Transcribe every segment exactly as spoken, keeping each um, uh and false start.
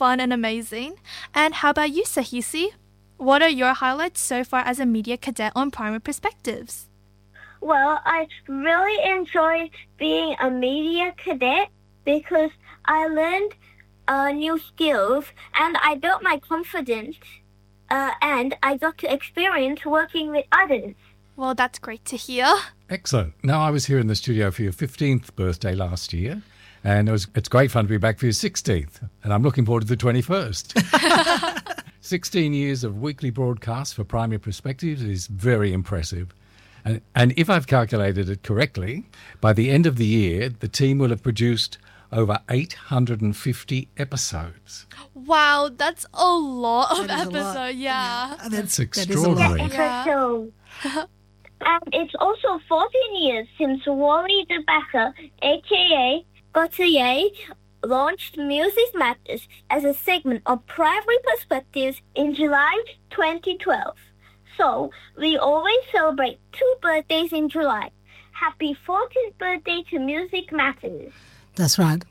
fun and amazing. And how about you, Sahisi? What are your highlights so far as a media cadet on Primary Perspectives? Well, I really enjoyed being a media cadet because I learned uh, new skills and I built my confidence uh, and I got to experience working with others. Well, that's great to hear. Excellent. Now, I was here in the studio for your fifteenth birthday last year, and it was, it's great fun to be back for your sixteenth, and I'm looking forward to the twenty-first. sixteen years of weekly broadcasts for Primary Perspectives is very impressive. And, and if I've calculated it correctly, by the end of the year, the team will have produced over eight hundred fifty episodes. Wow, that's a lot of That is a episodes, lot. yeah. Yeah. That's That is a extraordinary. lot. Yeah. And it's also fourteen years since Wally the Backer, aka Gautier, launched Music Matters as a segment of Primary Perspectives in July twenty twelve. So, we always celebrate two birthdays in July. Happy fourteenth birthday to Music Matters. That's right.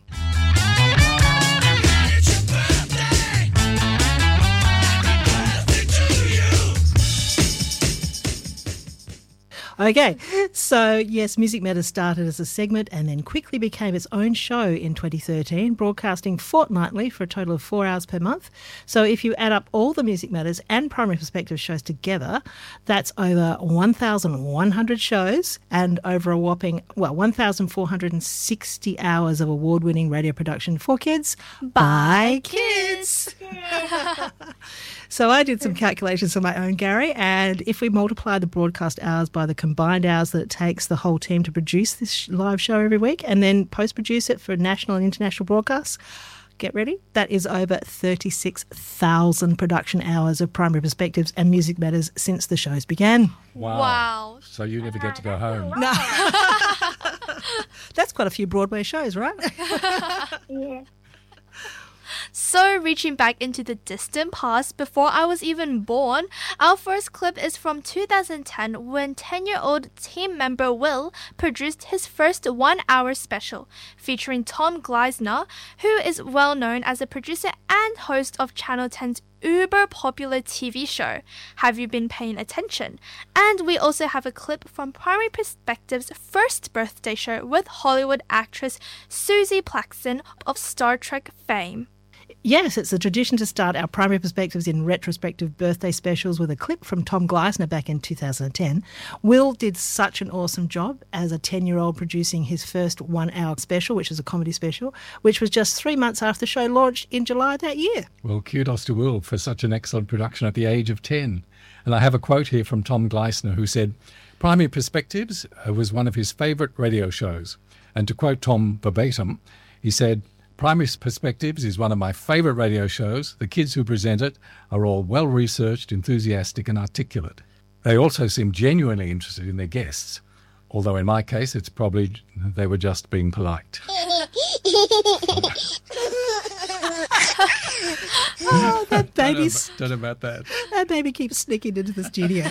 Okay, so yes, Music Matters started as a segment and then quickly became its own show in twenty thirteen, broadcasting fortnightly for a total of four hours per month. So if you add up all the Music Matters and Primary Perspective shows together, that's over one thousand one hundred shows and over a whopping, well, one thousand four hundred sixty hours of award-winning radio production for kids by kids. So I did some calculations on my own, Gary, and if we multiply the broadcast hours by the combined hours that it takes the whole team to produce this live show every week and then post-produce it for national and international broadcasts, get ready, that is over thirty-six thousand production hours of Primary Perspectives and Music Matters since the shows began. Wow. Wow. So you never get to go home. No. That's quite a few Broadway shows, right? Yeah. So, reaching back into the distant past, before I was even born, our first clip is from two thousand ten when ten-year-old team member Will produced his first one-hour special, featuring Tom Gleisner, who is well known as a producer and host of Channel ten's uber-popular T V show, Have You Been Paying Attention? And we also have a clip from Primary Perspective's first birthday show with Hollywood actress Susie Plaxton of Star Trek fame. Yes, it's a tradition to start our Primary Perspectives in retrospective birthday specials with a clip from Tom Gleisner back in two thousand ten. Will did such an awesome job as a ten-year-old producing his first one-hour special, which is a comedy special, which was just three months after the show launched in July that year. Well, kudos to Will for such an excellent production at the age of ten. And I have a quote here from Tom Gleisner, who said, Primary Perspectives was one of his favourite radio shows. And to quote Tom verbatim, he said, Primary Perspectives is one of my favourite radio shows. The kids who present it are all well-researched, enthusiastic and articulate. They also seem genuinely interested in their guests, although in my case it's probably they were just being polite. Oh, that baby's, Don't know about that. that baby keeps sneaking into the studio.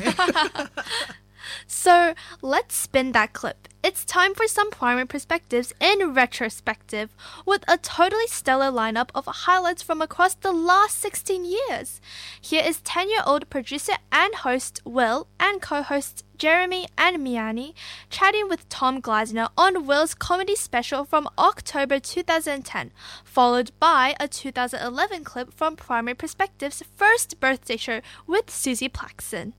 So let's spin that clip. It's time for some Primary Perspectives in retrospective, with a totally stellar lineup of highlights from across the last sixteen years. Here is ten-year-old producer and host Will and co-hosts Jeremy and Miani chatting with Tom Gleisner on Will's comedy special from October two thousand ten, followed by a two thousand eleven clip from Primary Perspective's first birthday show with Susie Plaxton.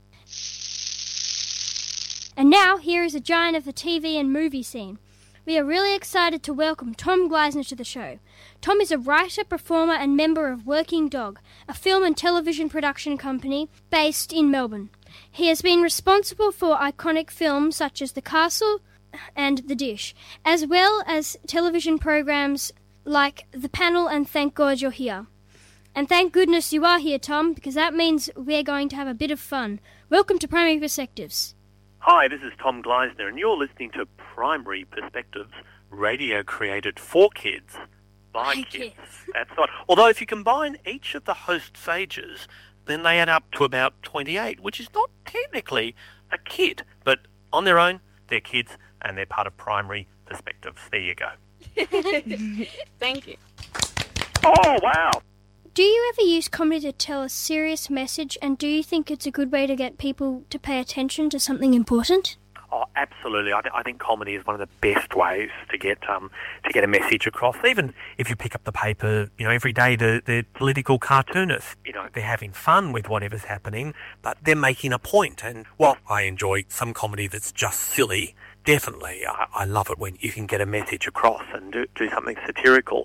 And now, here is a giant of the T V and movie scene. We are really excited to welcome Tom Gleisner to the show. Tom is a writer, performer and member of Working Dog, a film and television production company based in Melbourne. He has been responsible for iconic films such as The Castle and The Dish, as well as television programs like The Panel and Thank God You're Here. And thank goodness you are here, Tom, because that means we're going to have a bit of fun. Welcome to Primary Perspectives. Hi, this is Tom Gleisner, and you're listening to Primary Perspectives, radio created for kids, by By kids. kids. That's right. Although if you combine each of the hosts' ages, then they add up to about twenty-eight, which is not technically a kid, but on their own, they're kids, and they're part of Primary Perspectives. There you go. Thank you. Oh, wow. Do you ever use comedy to tell a serious message, and do you think it's a good way to get people to pay attention to something important? Oh, absolutely. I, th- I think comedy is one of the best ways to get um, to get a message across. Even if you pick up the paper, you know, every day, the, the political cartoonists, you know, they're having fun with whatever's happening, but they're making a point. And while I enjoy some comedy that's just silly, definitely, I, I love it when you can get a message across and do, do something satirical.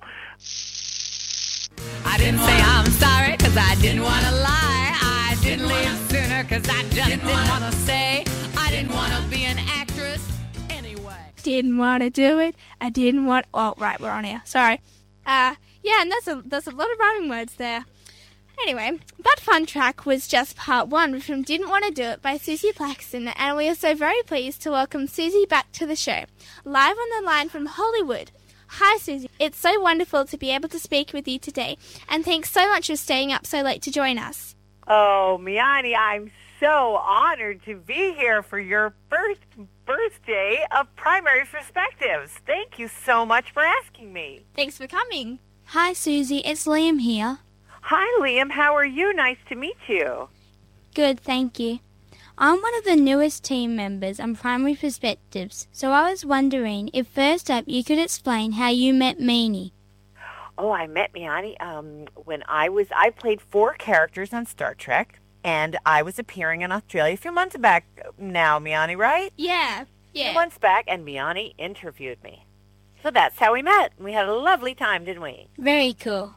I didn't say I'm sorry because I didn't want to lie. I didn't leave sooner because I just didn't, didn't want to say. I didn't want to be an actress anyway. Didn't want to do it. I didn't want... Oh, right, we're on here. Sorry. Uh, yeah, and that's a, that's a lot of rhyming words there. Anyway, that fun track was just part one from Didn't Want to Do It by Susie Plaxton, and we are so very pleased to welcome Susie back to the show, live on the line from Hollywood. Hi, Susie. It's so wonderful to be able to speak with you today, and thanks so much for staying up so late to join us. Oh, Miani, I'm so honored to be here for your first birthday of Primary Perspectives. Thank you so much for asking me. Thanks for coming. Hi, Susie. It's Liam here. Hi, Liam. How are you? Nice to meet you. Good, thank you. I'm one of the newest team members on Primary Perspectives, so I was wondering if first up you could explain how you met Meanie. Oh, I met Miani um, when I was, I played four characters on Star Trek, and I was appearing in Australia a few months back now, Miani, right? Yeah, yeah. A few months back, and Miani interviewed me. So that's how we met. We had a lovely time, didn't we? Very cool.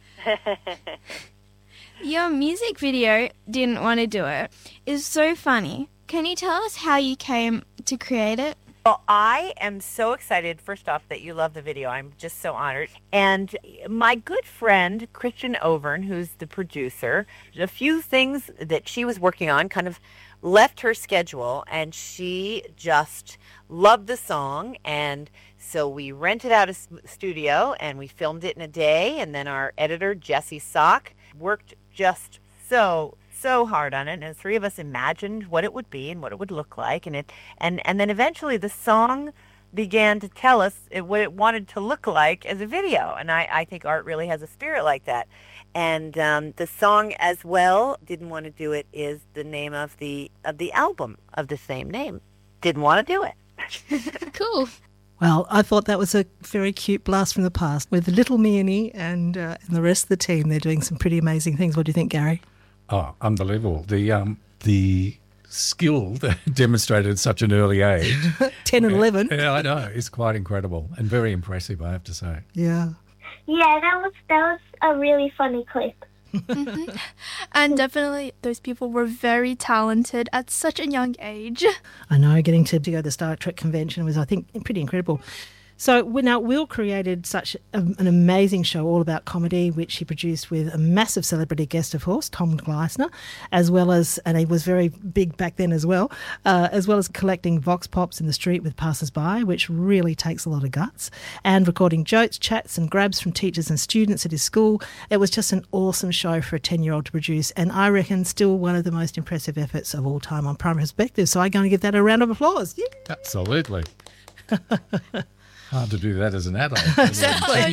Your music video, Didn't Want to Do It, is so funny. Can you tell us how you came to create it? Well, I am so excited, first off, that you love the video. I'm just so honored. And my good friend, Christian Overn, who's the producer, a few things that she was working on kind of left her schedule, and she just loved the song. And so we rented out a studio, and we filmed it in a day. And then our editor, Jesse Sock, worked just so so hard on it, and the three of us imagined what it would be and what it would look like, and it and and then eventually the song began to tell us it, what it wanted to look like as a video. And I, I think art really has a spirit like that. And um, the song as well, Didn't Want to Do It, is the name of the of the album of the same name. Didn't Want to Do It. Cool. Well, I thought that was a very cute blast from the past with little Meanie and, uh, and the rest of the team. They're doing some pretty amazing things. What do you think, Gary? Oh, unbelievable. The um, the skill that demonstrated at such an early age. ten and eleven. Yeah, I know. It's quite incredible and very impressive, I have to say. Yeah. Yeah, that was that was a really funny clip. Mm-hmm. And definitely those people were very talented at such a young age. I know, getting to, to go to the Star Trek convention was, I think, pretty incredible. So now Will created such a, an amazing show all about comedy, which he produced with a massive celebrity guest, of course, Tom Gleisner, as well as, and he was very big back then as well, uh, as well as collecting vox pops in the street with passers-by, which really takes a lot of guts, and recording jokes, chats and grabs from teachers and students at his school. It was just an awesome show for a ten-year-old to produce, and I reckon still one of the most impressive efforts of all time on Primary Perspective. So I'm going to give that a round of applause. Yeah. Absolutely. Hard to do that as an adult. Exactly.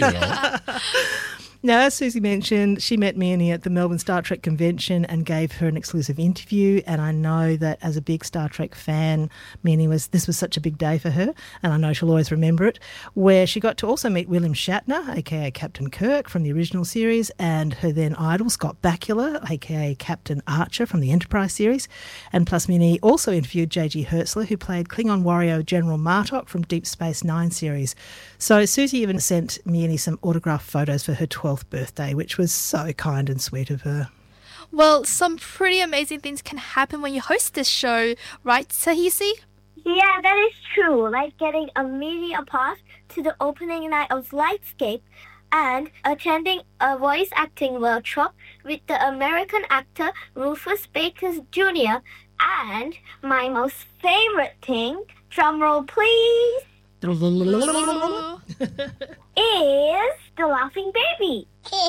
Now, as Susie mentioned, she met Meanie at the Melbourne Star Trek convention and gave her an exclusive interview. And I know that as a big Star Trek fan, Meanie was, this was such a big day for her. And I know she'll always remember it, where she got to also meet William Shatner, aka Captain Kirk from the original series, and her then idol, Scott Bakula, aka Captain Archer from the Enterprise series. And plus, Meanie also interviewed J G Hertzler, who played Klingon warrior General Martok from Deep Space Nine series. So Susie even sent Meanie some autographed photos for her twelfth birthday, which was so kind and sweet of her. Well, some pretty amazing things can happen when you host this show, right, Sahisi? Yeah, that is true. Like getting a media pass to the opening night of Lightscape and attending a voice acting workshop with the American actor Rufus Bakers Junior And my most favorite thing, drumroll please, is the laughing baby.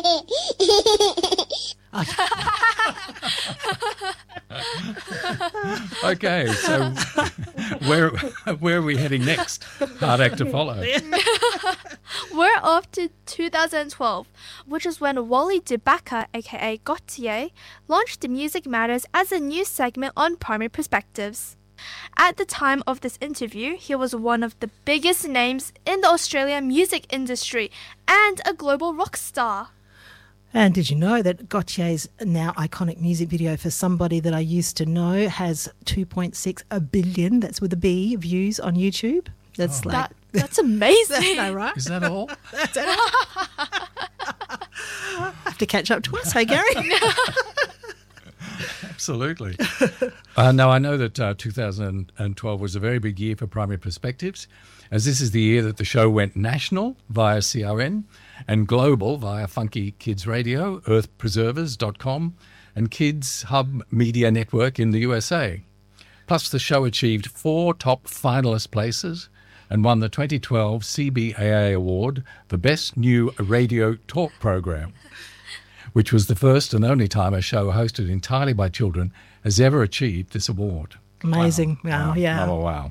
Okay, so where where are we heading next? Hard act to follow. We're off to two thousand twelve, which is when Wally De Backer, aka Gautier, launched Music Matters as a new segment on Primary Perspectives. At the time of this interview, he was one of the biggest names in the Australian music industry and a global rock star. And did you know that Gautier's now iconic music video for Somebody That I Used to Know has two point six billion, that's with a B, views on YouTube? That's Oh. like... That, that's amazing. no, right? Is that all? That's it. I have to catch up to us, hey, Gary? Absolutely. uh, now, I know that uh, two thousand twelve was a very big year for Primary Perspectives, as this is the year that the show went national via C R N and global via Funky Kids Radio, earth preservers dot com, and Kids Hub Media Network in the U S A. Plus, the show achieved four top finalist places and won the twenty twelve C B A A Award for Best New Radio Talk Program, which was the first and only time a show hosted entirely by children has ever achieved this award. Amazing. Wow, Wow, yeah. wow, wow.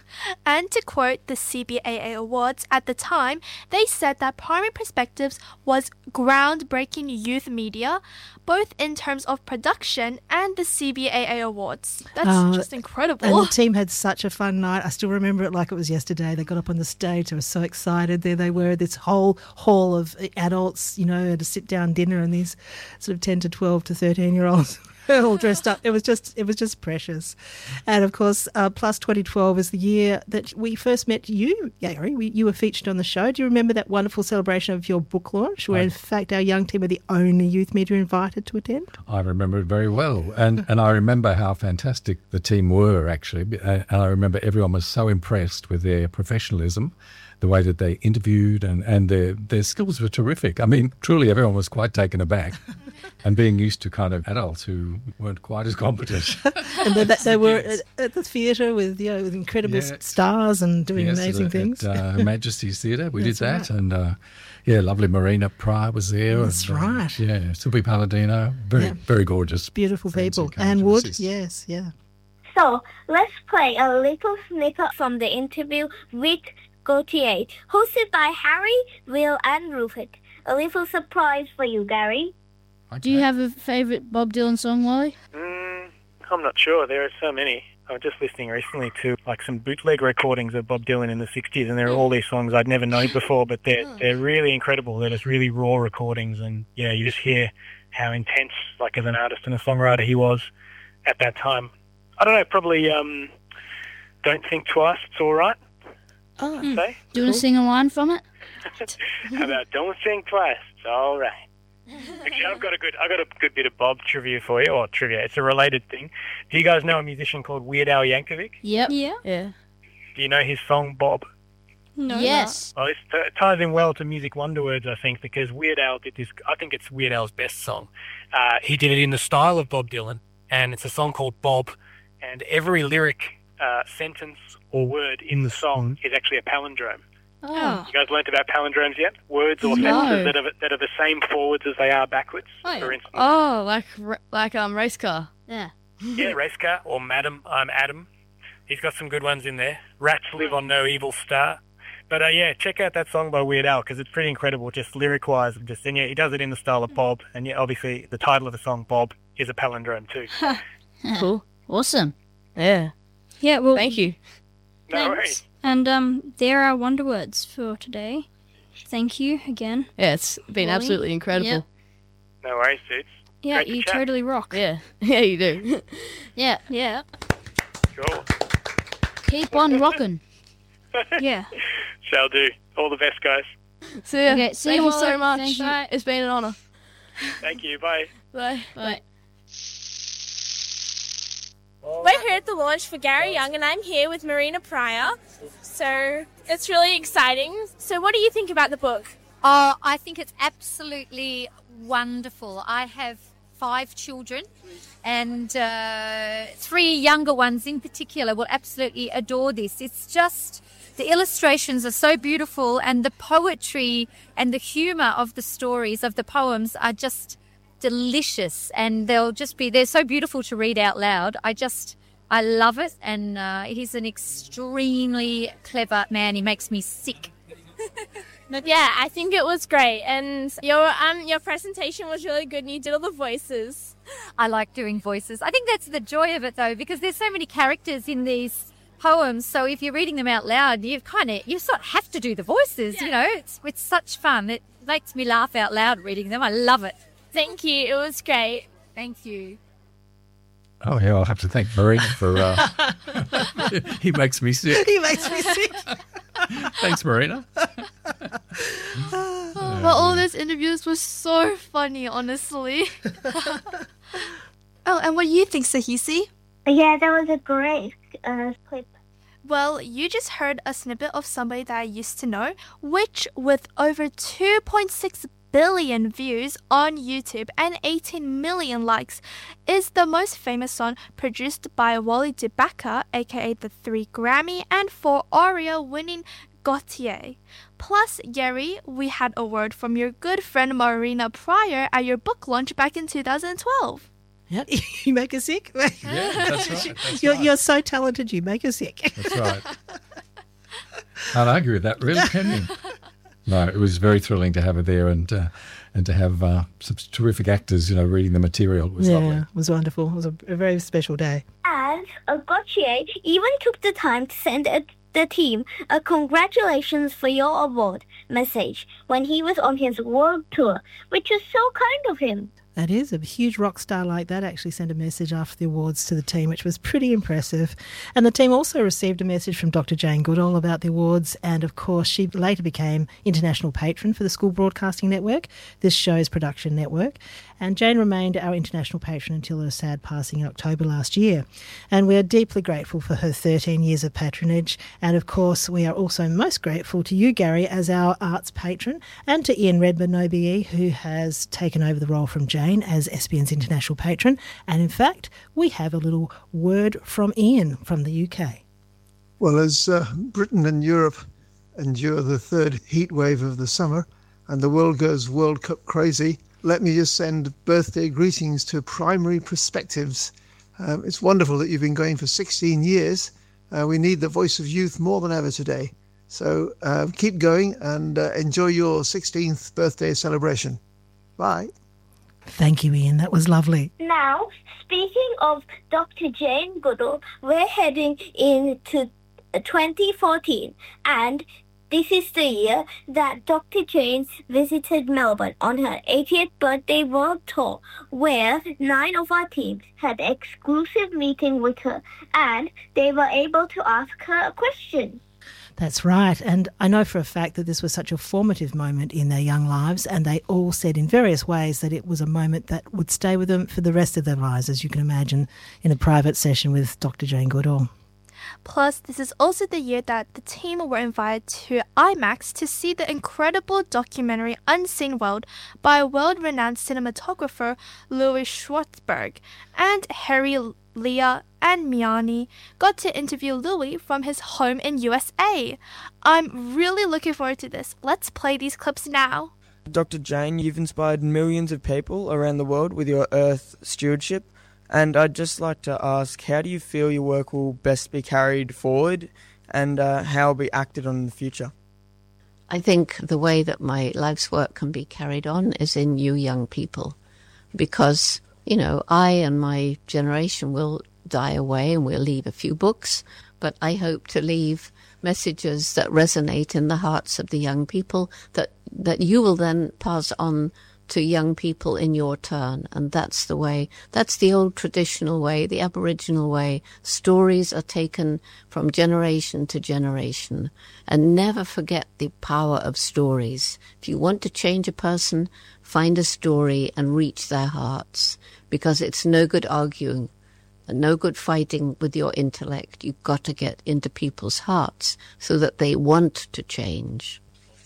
And to quote the C B A A Awards at the time, they said that Primary Perspectives was groundbreaking youth media, both in terms of production and the C B A A Awards. That's Oh, just And incredible. the team had such a fun night. I still remember it like it was yesterday. They got up on the stage. They were so excited. There they were, this whole hall of adults, you know, at a sit-down dinner, and these sort of ten to twelve to thirteen-year-olds all dressed up. It was just it was just precious. And, of course, uh, Plus twenty twelve is the year that we first met you, Gary. We, you were featured on the show. Do you remember that wonderful celebration of your book launch, where, in fact, our young team were the only youth media invited to attend? I remember it very well. And, and I remember how fantastic the team were, actually. And I remember everyone was so impressed with their professionalism, the way that they interviewed, and, and their, their skills were terrific. I mean, truly, everyone was quite taken aback. And being used to kind of adults who weren't quite as competent. And they, they were at, at the theatre with, you know, with incredible Yes. stars and doing Yes, amazing at, things. At uh, Majesty's Theatre, we did That's that. right. And, uh, yeah, lovely Marina Pryor was there. That's and, uh, right. Yeah, Subi Palladino. Very, Yeah. very gorgeous. Beautiful friends who people. came Anne to Wood, assist. yes, yeah. So let's play a little snippet from the interview with Gautier, hosted by Harry, Will, and Rupert. A little surprise for you, Gary. Do you have a favourite Bob Dylan song, Wally? Mm, I'm not sure. There are so many. I was just listening recently to like some bootleg recordings of Bob Dylan in the sixties, and there are all these songs I'd never known before, but they're they're really incredible. They're just really raw recordings, and yeah, you just hear how intense, like as an artist and a songwriter, he was at that time. I don't know. Probably um, Don't Think Twice. It's all right. Oh, I'd say. Do you want to sing a line from it? How about Don't Think Twice? It's all right. Actually, I've got a good, I've got a good bit of Bob trivia for you, or trivia. It's a related thing. Do you guys know a musician called Weird Al Yankovic? Yep. Yeah. Yeah. Do you know his song Bob? No. Yes. Well, this t- ties in well to Music Wonder Words, I think, because Weird Al did this. I think it's Weird Al's best song. Uh, he did it in the style of Bob Dylan, and it's a song called Bob. And every lyric, uh, sentence, or word in the song is actually a palindrome. Oh. You guys learnt about palindromes yet? Words or No. sentences that are that are the same forwards as they are backwards. Oh, yeah. For instance, Oh, like r- like um race car. Yeah. yeah, race car or Madam, I'm Adam. He's got some good ones in there. Rats live on no evil star. But uh, yeah, check out that song by Weird Al because it's pretty incredible, just lyric-wise. Just and yeah, he does it in the style of Bob, and yeah, obviously the title of the song Bob is a palindrome too. Cool. Awesome. Yeah. Yeah, well, Thank you. No thanks. worries. And um, there are Wonder Words for today. Thank you again. Yeah, it's been Wally? absolutely incredible. Yep. No worries, dudes. Yeah, Great to you chat. totally rock. Yeah. Yeah, you do. Yeah. Yeah. Cool. Keep on rocking. Yeah. Shall do. All the best, guys. See ya. Okay, see Thank you, you so Wally. much. Thank you. Bye. It's been an honour. Thank you. Bye. Bye. Bye. We're here at the launch for Gary Young, and I'm here with Marina Pryor. So it's really exciting. So, what do you think about the book? Oh, I think it's absolutely wonderful. I have five children, and uh, three younger ones in particular will absolutely adore this. It's just, the illustrations are so beautiful, and the poetry and the humour of the stories, of the poems, are just delicious, and they'll just be, they're so beautiful to read out loud. I just, I love it, and uh, he's an extremely clever man. He makes me sick. Yeah, I think it was great, and your um your presentation was really good. And you did all the voices. I like doing voices. I think that's the joy of it, though, because there's so many characters in these poems. So if you're reading them out loud, you kind of you sort of have to do the voices. Yeah. You know, it's it's such fun. It makes me laugh out loud reading them. I love it. Thank you. It was great. Thank you. Oh, yeah, I'll have to thank Marina for... Uh, he makes me sick. He makes me sick. Thanks, Marina. Oh, but all those interviews were so funny, honestly. Oh, and what do you think, Sahisi? Yeah, that was a great uh, clip. Well, you just heard a snippet of somebody that I used to know, which with over two point six billion views on YouTube and eighteen million likes, is the most famous song produced by Wally DeBacker, aka the three Grammy and four Aria winning Gautier. Plus, Gary, we had a word from your good friend Marina Pryor at your book launch back in two thousand twelve. Yeah, you make us sick. Yeah, that's right. That's you're, right. you're so talented, you make us sick. That's right. Can't argue with that, really, can you? No, it was very thrilling to have her there and uh, and to have uh, some terrific actors, you know, reading the material. It was yeah, lovely. it was wonderful. It was a, a very special day. And uh, Gautier even took the time to send a, the team a congratulations for your award message when he was on his world tour, which was so kind of him. That is, a huge rock star like that actually sent a message after the awards to the team, which was pretty impressive. And the team also received a message from Doctor Jane Goodall about the awards, and of course she later became international patron for the School Broadcasting Network, this show's production network. And Jane remained our international patron until her sad passing in October last year. And we are deeply grateful for her thirteen years of patronage. And of course, we are also most grateful to you, Gary, as our arts patron, and to Ian Redmond O B E, who has taken over the role from Jane as S B N's international patron. And in fact, we have a little word from Ian from the U K. Well, as uh, Britain and Europe endure the third heat wave of the summer and the world goes World Cup crazy, let me just send birthday greetings to Primary Perspectives. Um, it's wonderful that you've been going for sixteen years. Uh, we need the voice of youth more than ever today. So uh, keep going and uh, enjoy your sixteenth birthday celebration. Bye. Thank you, Ian. That was lovely. Now, speaking of Doctor Jane Goodall, we're heading into twenty fourteen, and this is the year that Doctor Jane visited Melbourne on her eightieth birthday world tour, where nine of our teams had an exclusive meeting with her, and they were able to ask her a question. That's right. And I know for a fact that this was such a formative moment in their young lives, and they all said in various ways that it was a moment that would stay with them for the rest of their lives, as you can imagine, in a private session with Doctor Jane Goodall. Plus, this is also the year that the team were invited to IMAX to see the incredible documentary Unseen World by world-renowned cinematographer Louis Schwartzberg. And Harry, Leah and Miani got to interview Louis from his home in U S A. I'm really looking forward to this. Let's play these clips now. Doctor Jane, you've inspired millions of people around the world with your Earth stewardship. And I'd just like to ask, how do you feel your work will best be carried forward, and uh, how will be acted on in the future? I think the way that my life's work can be carried on is in you young people, because, you know, I and my generation will die away and we'll leave a few books, but I hope to leave messages that resonate in the hearts of the young people that, that you will then pass on to young people in your turn. And that's the way, that's the old traditional way, the Aboriginal way. Stories are taken from generation to generation. And never forget the power of stories. If you want to change a person, find a story and reach their hearts, because it's no good arguing and no good fighting with your intellect. You've got to get into people's hearts so that they want to change.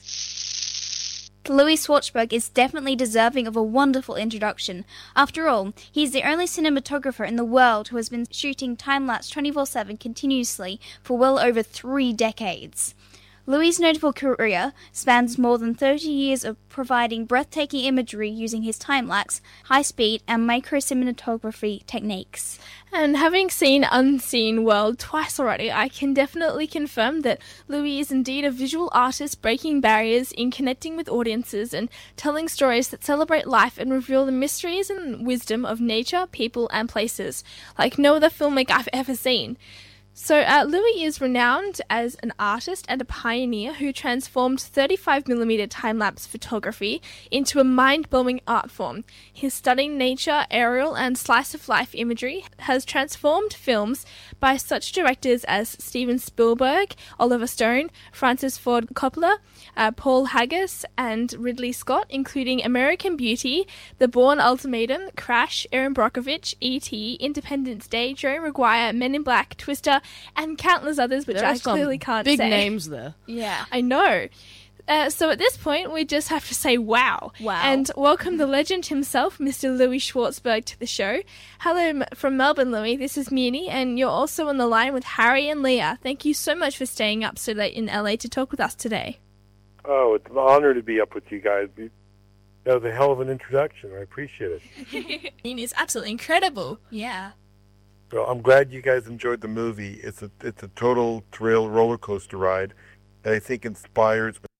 Louis Schwartzberg is definitely deserving of a wonderful introduction. After all, he's the only cinematographer in the world who has been shooting time-lapse twenty-four seven continuously for well over three decades. Louis' notable career spans more than thirty years of providing breathtaking imagery using his time-lapse, high-speed, and micro-cinematography techniques. And having seen Unseen World twice already, I can definitely confirm that Louis is indeed a visual artist breaking barriers in connecting with audiences and telling stories that celebrate life and reveal the mysteries and wisdom of nature, people, and places, like no other filmmaker I've ever seen. So uh, Louis is renowned as an artist and a pioneer who transformed thirty-five millimeter time-lapse photography into a mind-blowing art form. His stunning nature, aerial, and slice-of-life imagery has transformed films by such directors as Steven Spielberg, Oliver Stone, Francis Ford Coppola, uh, Paul Haggis, and Ridley Scott, including American Beauty, The Bourne Ultimatum, Crash, Erin Brockovich, E T, Independence Day, Jerry Maguire, Men in Black, Twister, and countless others, which There I are some clearly can't big say. names there. Yeah, I know. Uh, so at this point, we just have to say wow. Wow. And welcome the legend himself, Mister Louis Schwartzberg, to the show. Hello m- from Melbourne, Louis. This is Muni, and you're also on the line with Harry and Leah. Thank you so much for staying up so late in L A to talk with us today. Oh, it's an honor to be up with you guys. That was a hell of an introduction. I appreciate it. It's absolutely incredible. Yeah. Well, I'm glad you guys enjoyed the movie. It's a it's a total thrill roller coaster ride that I think inspires